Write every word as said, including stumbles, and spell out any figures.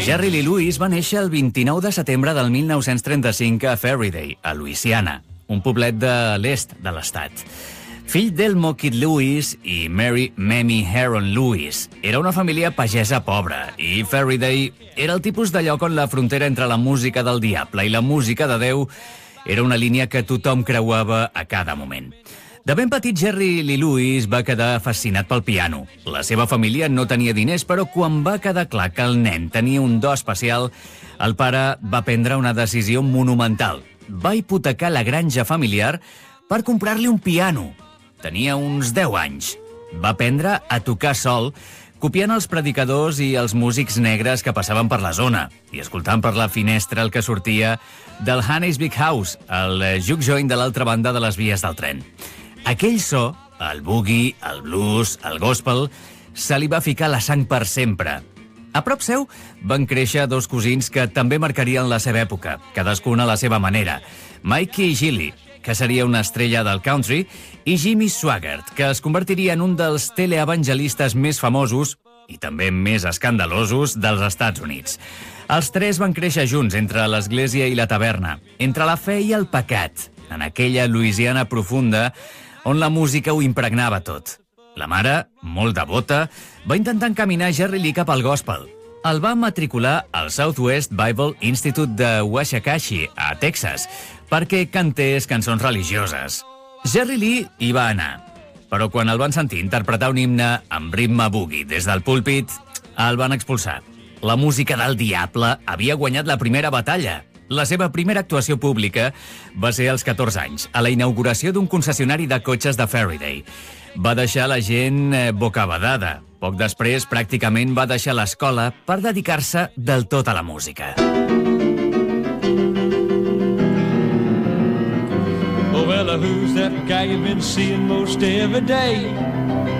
Jerry Lee Lewis va néixer el vint-i-nou de setembre del mil nou-cents trenta-cinc a Ferriday, a Louisiana, un poblet de l'est de l'estat. Fill d'Elmo Kid Lewis i Mary Mamie Heron Lewis, era una família pagesa pobra i Ferriday era el tipus de lloc on la frontera entre la música del diable i la música de Déu era una línia que tothom creuava a cada moment. De ben petit, Jerry Lee Lewis va quedar fascinat pel piano. La seva família no tenia diners, però quan va quedar clar que el nen tenia un do especial, el pare va prendre una decisió monumental. Va hipotecar la granja familiar per comprar-li un piano. Tenia uns deu anys. Va aprendre a tocar sol, copiant els predicadors i els músics negres que passaven per la zona i escoltant per la finestra el que sortia del Honey's Big House, el juke joint de l'altra banda de les vies del tren. Aquell so, el boogie, el blues, el gospel, se li va ficar la sang per sempre. A prop seu van créixer dos cosins que també marcarien la seva època, cadascuna a la seva manera. Mikey Gilly, que seria una estrella del country, i Jimmy Swaggart, que es convertiria en un dels teleevangelistes més famosos i també més escandalosos dels Estats Units. Els tres van créixer junts entre l'església i la taverna, entre la fe i el pecat, en aquella Louisiana profunda on la música ho impregnava tot. La mare, molt devota, va intentar encaminar Jerry Lee cap al gospel. El va matricular al Southwest Bible Institute de Waxahachie, a Texas, perquè cantés cançons religioses. Jerry Lee hi va anar, però quan el van sentir interpretar un himne amb ritme boogie des del púlpit, el van expulsar. La música del diable havia guanyat la primera batalla. La seva primera actuació pública va ser als catorze anys, a la inauguració d'un concessionari de cotxes de Ferriday. Va deixar la gent bocabadada. Poc després, pràcticament va deixar l'escola per dedicar-se del tot a la música. Oh, well, who's that guy you've been seeing most every day?